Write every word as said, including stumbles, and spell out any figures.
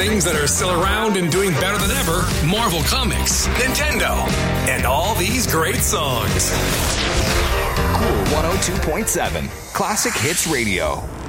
things that are still around and doing better than ever, Marvel Comics, Nintendo, and all these great songs. Cool one oh two point seven, Classic Hits Radio.